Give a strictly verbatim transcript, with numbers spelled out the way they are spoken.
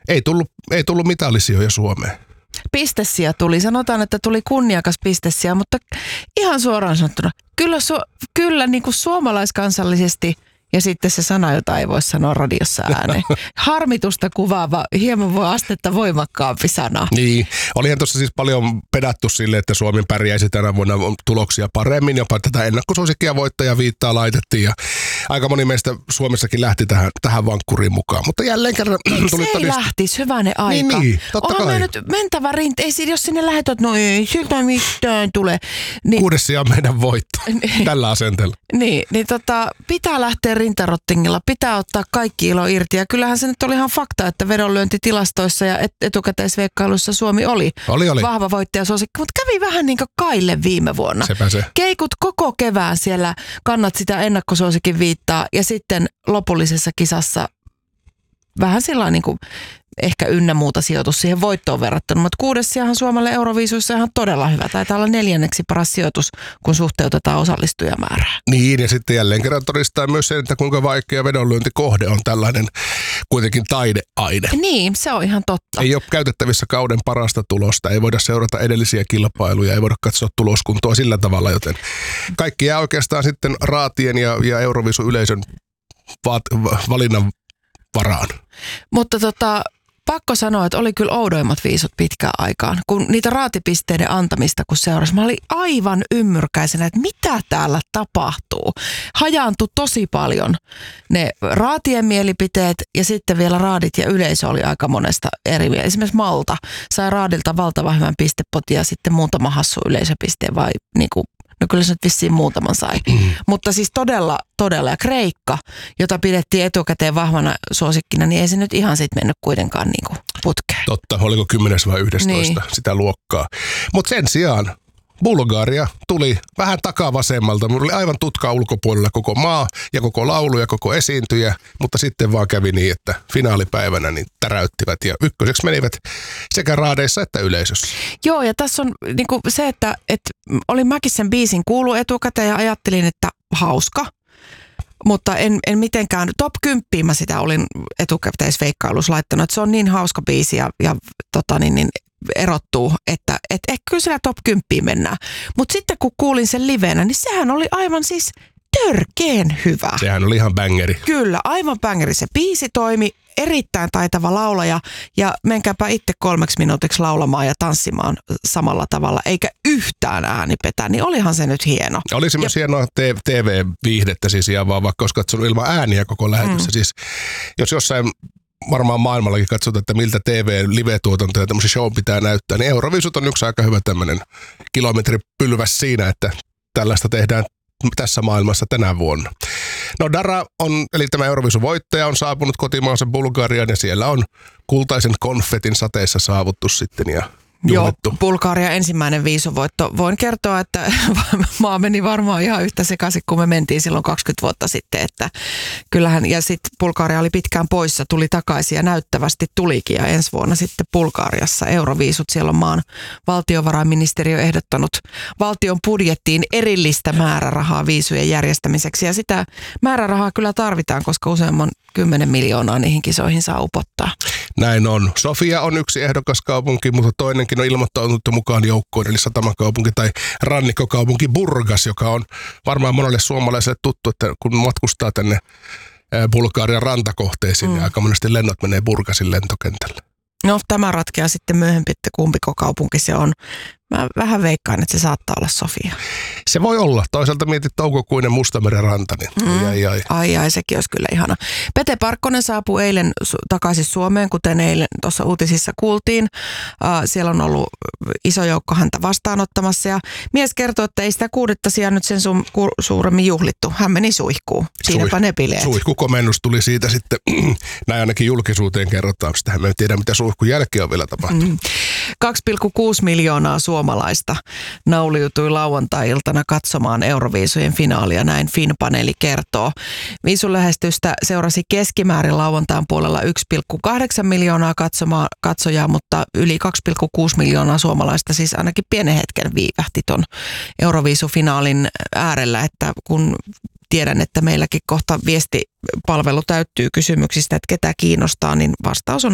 ei tullut, ei tullut mitallisijoja Suomeen. Pistesiä tuli. Sanotaan, että tuli kunniakas pistesiä, mutta ihan suoraan sanottuna, kyllä, su, kyllä niin kuin suomalaiskansallisesti ja sitten se sana, jota ei voi sanoa radiossa ääneen. Harmitusta kuvaava, hieman voi astetta voimakkaampi sana. Niin, olihan tuossa siis paljon pedattu sille, että Suomi pärjäisi tänä vuonna tuloksia paremmin. Jopa tätä ennakkosuosikkia voittaja viittaa laitettiin ja aika moni meistä Suomessakin lähti tähän, tähän vankkuriin mukaan. Mutta jälleen kerran ei, tuli se ei todist... lähtisi, hyvänen aika. Niin, niin totta Onhan kai. nyt mentävä rinta, ei, jos sinne lähetät, no ei siltä mitään tule. Niin, Kuudes sija on meidän voitto tällä asenteella. Niin, niin tota, pitää lähteä rintarottingilla, pitää ottaa kaikki ilo irti. Ja kyllähän se nyt oli ihan fakta, että vedonlyöntitilastoissa ja et- etukäteisveikkailussa Suomi oli, oli, oli. vahva voittajasuosikki. Mutta kävi vähän niin kuin Kaille viime vuonna. Sepä se. Keikut koko kevään siellä, kannat sitä ennakkosuosikin viittaa ja sitten lopullisessa kisassa vähän sillä niin kuin ehkä ynnä muuta sijoitus siihen voittoon verrattuna, mutta kuudes sijahan Suomelle Euroviisuissa ihan todella hyvä. Taitaa olla neljänneksi paras sijoitus, kun suhteutetaan osallistujamäärää. Niin, ja sitten jälleen kerran todistaa myös sen, että kuinka vaikea vedonlyöntikohde on tällainen kuitenkin taideaine. Niin, se on ihan totta. Ei ole käytettävissä kauden parasta tulosta, ei voida seurata edellisiä kilpailuja, ei voida katsoa tuloskuntoa sillä tavalla, joten kaikki jää oikeastaan sitten raatien ja, ja Euroviisu-yleisön vaat, valinnan varaan. Mutta tota, pakko sanoa, että oli kyllä oudoimmat viisut pitkään aikaan. Kun niitä raatipisteiden antamista kun seurasi, mä olin aivan ymmyrkäisenä, että mitä täällä tapahtuu. Hajaantui tosi paljon ne raatien mielipiteet ja sitten vielä raadit ja yleisö oli aika monesta eri mieltä. Esimerkiksi Malta sai raadilta valtavan hyvän pistepotin ja sitten muutama hassu yleisöpisteen vai niinku. No kyllä se nyt vissiin muutaman sai. Mm. Mutta siis todella, todella. Ja Kreikka, jota pidettiin etukäteen vahvana suosikkina, niin ei se nyt ihan sit mennyt kuitenkaan niinku putkeen. Totta, oliko kymmenes vai yhdestoista niin. Sitä luokkaa. Mutta sen sijaan Bulgaria tuli vähän takavasemmalta. Mulla oli aivan tutkaa ulkopuolella koko maa ja koko laulu ja koko esiintyjä, mutta sitten vaan kävi niin, että finaalipäivänä niin täräyttivät ja ykköseksi menivät sekä raadeissa että yleisössä. Joo, ja tässä on niinku se, että, että olin mäkin sen biisin kuullut etukäteen ja ajattelin, että hauska. Mutta en, en mitenkään, top kymppiin mä sitä olin etukäteisveikkailussa laittanut, että se on niin hauska biisi ja, ja tota niin, niin erottuu, että et, et, kyllä siellä top kymppiin mennään. Mutta sitten kun kuulin sen livenä, niin sehän oli aivan siis törkeen hyvä. Sehän oli ihan bängeri. Kyllä, aivan bängeri. Se biisi toimi, erittäin taitava laulaja ja menkääpä itse kolmeksi minuutiksi laulamaan ja tanssimaan samalla tavalla, eikä yhtään ääni petä, niin olihan se nyt hieno. Oli se myös ja... hienoa T V-viihdettä siis ihan vaan, vaikka olisi katsonut ilman ääniä koko lähetyssä. Mm. Siis, jos jossain varmaan maailmallakin katsotaan, että miltä T V-live-tuotanto ja tämmöisen show pitää näyttää, niin Euroviisut on yksi aika hyvä tämmöinen kilometripylväs siinä, että tällaista tehdään tässä maailmassa tänä vuonna. No Dara on, eli tämä Euroviisun voittaja on saapunut kotimaansa Bulgariaan ja siellä on kultaisen konfetin sateessa saavuttu sitten ja juhlittu. Joo, Bulgaria ensimmäinen viisuvoitto. Voin kertoa, että maa meni varmaan ihan yhtä sekaisin, kun me mentiin silloin kaksikymmentä vuotta sitten. Että kyllähän, ja sitten Bulgaria oli pitkään poissa, tuli takaisin ja näyttävästi tulikin. Ja ensi vuonna sitten Bulgariassa Euroviisut. Siellä on maan valtiovarainministeriö ehdottanut valtion budjettiin erillistä määrärahaa viisujen järjestämiseksi. Ja sitä määrärahaa kyllä tarvitaan, koska useamman kymmenen miljoonaa niihin kisoihin saa upottaa. Näin on. Sofia on yksi ehdokas kaupunki, mutta toinenkin on ilmoittautunut mukaan joukkoon, eli satamakaupunki tai rannikkokaupunki Burgas, joka on varmaan monelle suomalaiselle tuttu, että kun matkustaa tänne Bulgarian rantakohteisiin, mm. niin aika monesti lennot menee Burgasin lentokentälle. No tämä ratkeaa sitten myöhemmin, että kumpiko kaupunki se on. Mä vähän veikkaan, että se saattaa olla Sofia. Se voi olla. Toisaalta mietit toukokuinen Mustameren ranta, niin mm. ai, ai. ai ai, sekin olisi kyllä ihana. Pete Parkkonen saapui eilen su- takaisin Suomeen, kuten eilen tuossa uutisissa kuultiin. Uh, siellä on ollut iso joukko häntä vastaanottamassa ja mies kertoo, että ei sitä kuudetta sijaan nyt sen su- ku- suuremmin juhlittu. Hän meni suihkuun. Siinäpä ne bileet. Suihkukomennus tuli siitä sitten, näin ainakin julkisuuteen kerrotaan. Sitähän me ei tiedä, mitä suihkun jälkeen on vielä tapahtunut. Mm. kaksi pilkku kuusi miljoonaa suomalaista nauliutui lauantai-iltana katsomaan Euroviisujen finaalia, näin Fin-paneeli kertoo. Viisun lähestystä seurasi keskimäärin lauantain puolella yksi pilkku kahdeksan miljoonaa katsomaa, katsojaa, mutta yli kaksi pilkku kuusi miljoonaa suomalaista siis ainakin pienen hetken viivähti ton Euroviisufinaalin äärellä, että kun tiedän, että meilläkin kohta viestipalvelu täyttyy kysymyksistä, että ketä kiinnostaa, niin vastaus on